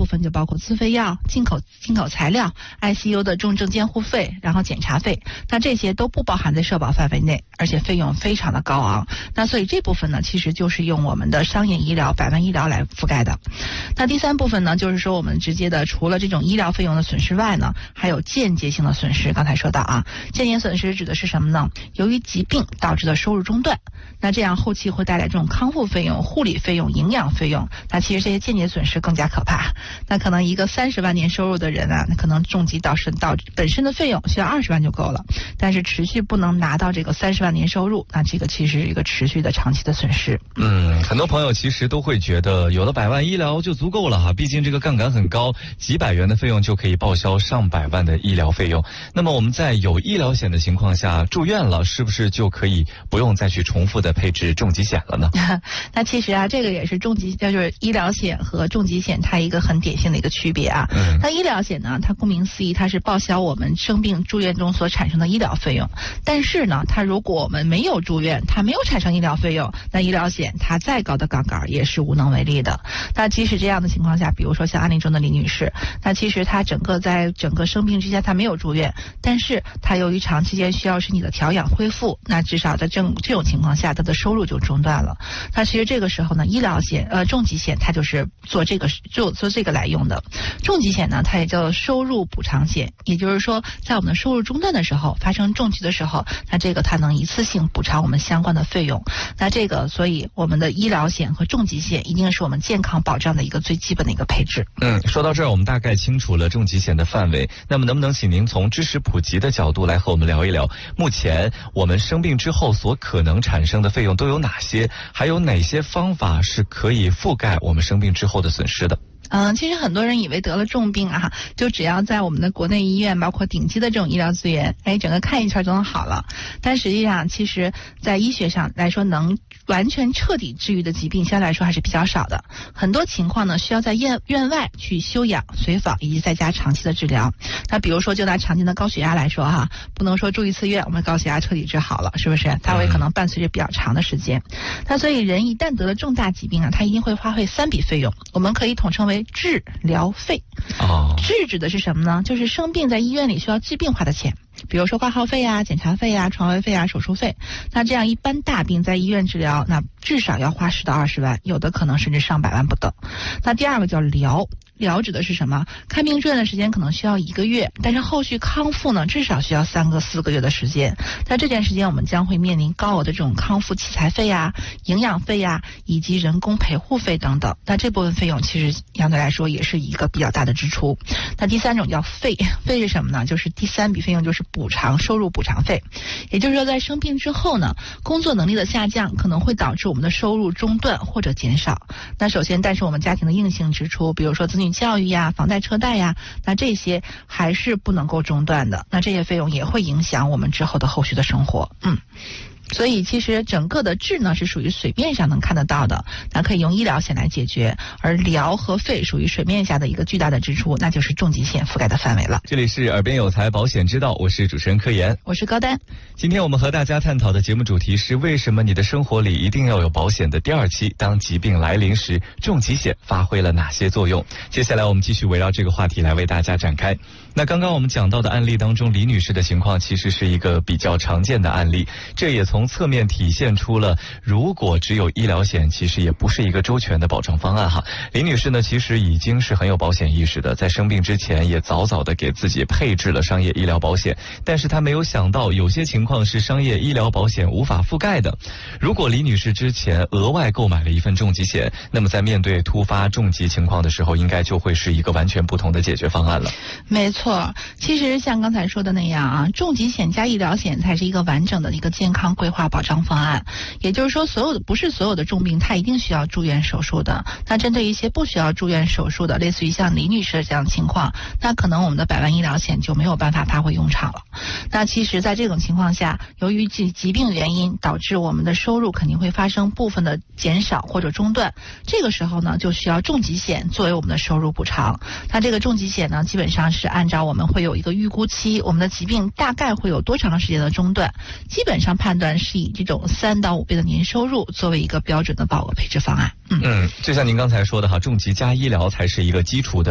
部分就包括自费药、进口材料、ICU 的重症监护费，然后检查费，那这些都不包含在社保范围内，而且费用非常的高昂。那所以这部分呢，其实就是用我们的商业医疗、百万医疗来覆盖的。那第三部分呢，就是说我们直接的除了这种医疗费用的损失外呢，还有间接性的损失。刚才说到啊，间接损失指的是什么呢？由于疾病导致的收入中断，那这样后期会带来这种康复费用、护理费用、营养费用。那其实这些间接损失更加可怕。那可能一个30万年收入的人啊，那可能重疾到本身的费用需要20万就够了，但是持续不能拿到这个30万年收入，那这个其实是一个持续的长期的损失。 很多朋友其实都会觉得有了100万医疗就足够了哈，毕竟这个杠杆很高，几百元的费用就可以报销上百万的医疗费用。那么我们在有医疗险的情况下住院了，是不是就可以不用再去重复的配置重疾险了呢？ 那其实啊，这个也是就是医疗险和重疾险它一个很典型的一个区别啊。那医疗险呢，它顾名思义，它是报销我们生病住院中所产生的医疗费用。但是呢，它如果我们没有住院，它没有产生医疗费用，那医疗险它再高的杠杆也是无能为力的。那即使这样的情况下，比如说像案例中的李女士，那其实她在整个生病之间她没有住院，但是她由于长期间需要身体的调养恢复，那至少在这种情况下，她的收入就中断了。那其实这个时候呢，医疗险重疾险它就是做这个来用的。重疾险呢，它也叫收入补偿险，也就是说在我们的收入中断的时候，发生重疾的时候，那这个它能一次性补偿我们相关的费用。那这个所以我们的医疗险和重疾险一定是我们健康保障的一个最基本的一个配置。 说到这儿，我们大概清楚了重疾险的范围。那么能不能请您从知识普及的角度来和我们聊一聊，目前我们生病之后所可能产生的费用都有哪些，还有哪些方法是可以覆盖我们生病之后的损失的？ 其实很多人以为得了重病啊，就只要在我们的国内医院，包括顶级的这种医疗资源，整个看一圈就能好了。但实际上，其实在医学上来说，能完全彻底治愈的疾病相对来说还是比较少的。很多情况呢，需要在院外去休养、随访以及在家长期的治疗。那比如说，就拿常见的高血压来说哈，不能说住一次院，我们高血压彻底治好了，是不是？它会可能伴随着比较长的时间。那所以人一旦得了重大疾病啊，他一定会花费3笔费用，我们可以统称为治疗费。治指的是什么呢？就是生病在医院里需要治病花的钱，比如说挂号费啊、检查费啊、床位费啊、手术费。那这样一般大病在医院治疗，那至少要花10到20万，有的可能甚至上百万不等。那第二个叫疗指的是什么？看病住院的时间可能需要1个月，但是后续康复呢，至少需要3个4个月的时间。在这段时间，我们将会面临高额的这种康复器材费啊、营养费啊，以及人工陪护费等等。那这部分费用其实相对来说也是一个比较大的支出。那第三种叫费是什么呢？就是第3笔费用就是收入补偿费。也就是说，在生病之后呢，工作能力的下降可能会导致我们的收入中断或者减少。那首先，但是我们家庭的硬性支出，比如说子女教育呀、房贷车贷呀，那这些还是不能够中断的。那这些费用也会影响我们之后的后续的生活。所以其实整个的治呢是属于水面上能看得到的，那可以用医疗险来解决，而疗和费属于水面下的一个巨大的支出，那就是重疾险覆盖的范围了。 这里是耳边有财保险之道，我是主持人柯岩， 我是高丹。 今天我们和大家探讨的节目主题是为什么你的生活里一定要有保险的第2期，当疾病来临时，重疾险发挥了哪些作用？接下来我们继续围绕这个话题来为大家展开。那刚刚我们讲到的案例当中，李女士的情况其实是一个比较常见的案例，这也从侧面体现出了如果只有医疗险其实也不是一个周全的保障方案哈。李女士呢其实已经是很有保险意识的，在生病之前也早早的给自己配置了商业医疗保险，但是她没有想到有些情况是商业医疗保险无法覆盖的。如果李女士之前额外购买了一份重疾险，那么在面对突发重疾情况的时候，应该就会是一个完全不同的解决方案了。 没错，其实像刚才说的那样啊，重疾险加医疗险才是一个完整的一个健康规划保障方案。也就是说，不是所有的重病它一定需要住院手术的。那针对一些不需要住院手术的，类似于像李女士的这样的情况，那可能我们的100万医疗险就没有办法发挥用场了。那其实在这种情况下，由于疾病原因导致我们的收入肯定会发生部分的减少或者中断，这个时候呢就需要重疾险作为我们的收入补偿。那这个重疾险呢基本上是按照我们会有一个预估期，我们的疾病大概会有多长时间的中断，基本上判断是以这种3到5倍的年收入作为一个标准的保额配置方案。 就像您刚才说的哈，重疾加医疗才是一个基础的